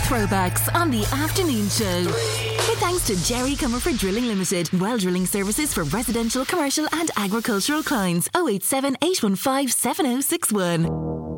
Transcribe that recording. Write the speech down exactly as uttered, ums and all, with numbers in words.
Throwbacks on the afternoon show. With thanks to Jerry Comerford Drilling Limited. Well drilling services for residential, commercial and agricultural clients. oh eight seven, eight one five, seven oh six one.